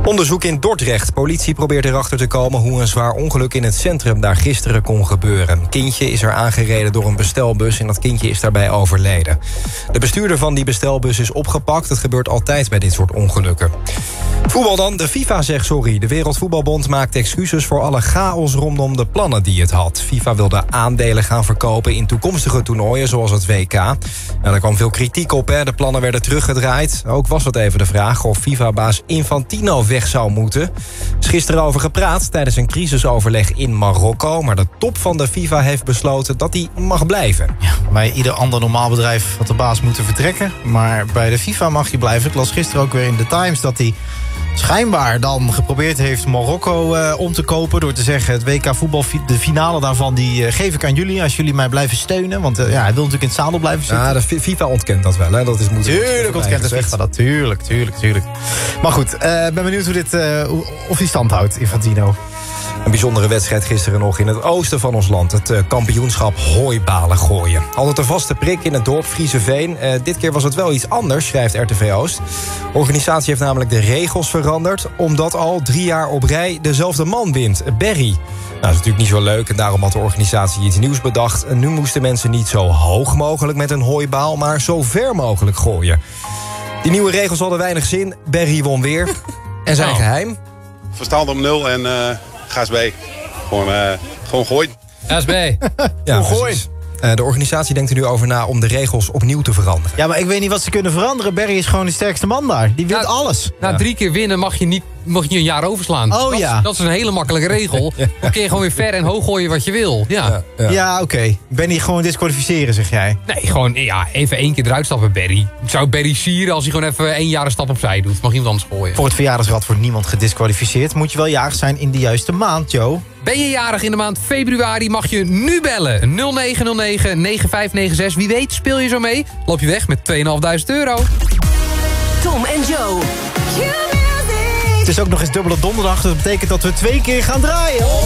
Onderzoek in Dordrecht. Politie probeert erachter te komen hoe een zwaar ongeluk in het centrum daar gisteren kon gebeuren. Een kindje is er aangereden door een bestelbus en dat kindje is daarbij overleden. De bestuurder van die bestelbus is opgepakt. Het gebeurt altijd bij dit soort ongelukken. Voetbal dan. De FIFA zegt sorry. De Wereldvoetbalbond maakt excuses voor alle chaos rondom de plannen die het had. FIFA wilde aandelen gaan verkopen in toekomstige toernooien zoals het WK. Nou, daar kwam veel kritiek op. Hè. De plannen werden teruggedraaid. Ook was dat even de vraag of FIFA-baas Infantino weg zou moeten. Er is gisteren over gepraat tijdens een crisisoverleg in Marokko. Maar de top van de FIFA heeft besloten dat hij mag blijven. Ja, bij ieder ander normaal bedrijf had de baas moeten vertrekken. Maar bij de FIFA mag hij blijven. Ik las gisteren ook weer in de Times dat hij schijnbaar dan geprobeerd heeft Marokko om te kopen door te zeggen: het WK voetbal, de finale daarvan, die geef ik aan jullie als jullie mij blijven steunen. Want hij wil natuurlijk in het zadel blijven zitten. Ja, de FIFA ontkent dat wel. Hè? Dat is tuurlijk ontkent de FIFA dat. Tuurlijk. Maar goed, ben benieuwd of die stand houdt, Infantino. Een bijzondere wedstrijd gisteren nog in het oosten van ons land. Het kampioenschap hooibalen gooien. Altijd een vaste prik in het dorp Frieseveen. Dit keer was het wel iets anders, schrijft RTV Oost. De organisatie heeft namelijk de regels veranderd, omdat al 3 jaar op rij dezelfde man wint, Berry. Nou, dat is natuurlijk niet zo leuk en daarom had de organisatie iets nieuws bedacht. En nu moesten mensen niet zo hoog mogelijk met een hooibaal, maar zo ver mogelijk gooien. Die nieuwe regels hadden weinig zin. Berry won weer. En zijn geheim? Verstand om 0 en gaas B. Gewoon gooien. Gaas B. Ja, gooien. De organisatie denkt er nu over na om de regels opnieuw te veranderen. Ja, maar ik weet niet wat ze kunnen veranderen. Berry is gewoon de sterkste man daar. Die wint alles. Na 3 keer winnen mag je een jaar overslaan. Dat is een hele makkelijke regel. Dan kun je gewoon weer ver en hoog gooien wat je wil. Ja, oké. Benny gewoon disqualificeren, zeg jij? Nee, gewoon even 1 keer eruit stappen, Berry. Ik zou Berry sieren als hij gewoon even 1 jaar een stap opzij doet. Mag iemand anders gooien. Voor het verjaardagsrad wordt niemand gedisqualificeerd. Moet je wel jarig zijn in de juiste maand, Joe. Ben je jarig in de maand februari, mag je nu bellen. 0909-9596. Wie weet speel je zo mee. Loop je weg met €2.500. Tom en Joe. Het is ook nog eens dubbele donderdag. Dat betekent dat we 2 keer gaan draaien.